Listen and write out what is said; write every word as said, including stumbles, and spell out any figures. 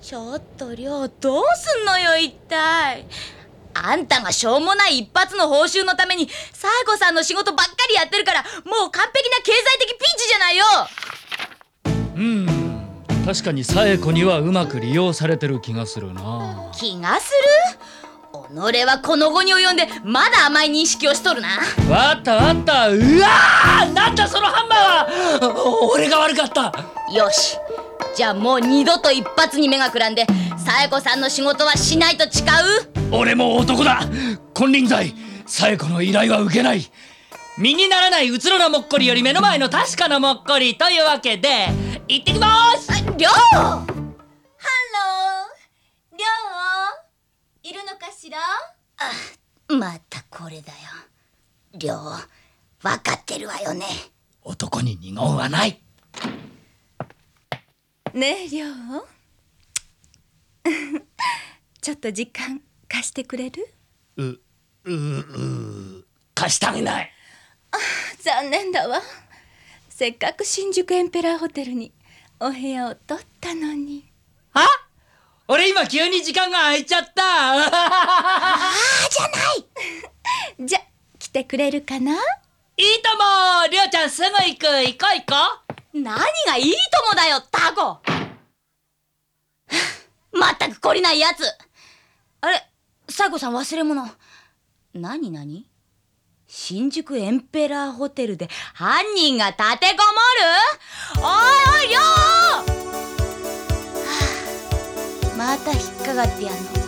ちょっとりょう、どうすんのよ一体。あんたがしょうもない一発の報酬のためにサエコさんの仕事ばっかりやってるから、もう完璧な経済的ピンチじゃないよ。 うーん、確かにサエコにはうまく利用されてる気がするな。 気がする？己はこの後に及んでまだ甘い認識をしとるな。 わったわった。うわー、なんだそのハンマーは。俺が悪かった。 よし、じゃあもう二度と一発に目がくらんでサエコさんの仕事はしないと誓う？ 俺も男だ。金輪際サエコの依頼は受けない。身にならないうつろなもっこりより目の前の確かなもっこりというわけで行ってきまーす。 りょう、 ハロー、りょういるのかしら？ あ、またこれだよ。りょう、わかってるわよね。 男に二言はない。 ねえりょうちょっと時間貸してくれる？ う、う、う、貸してあげない。 残念だわ。せっかく新宿エンペラーホテルにお部屋を取ったのに。 は？俺今急に時間が空いちゃった。 ああじゃないじゃ、来てくれるかな？ いいとも。りょうちゃんすぐ行く。行こう行こ何がいいともだよタコ。まったく懲りないやつ。あれ、サエコさん忘れ物。何何？新宿エンペラーホテルで犯人が立てこもる？おいおいりょう、はあ、また引っかかってやんの。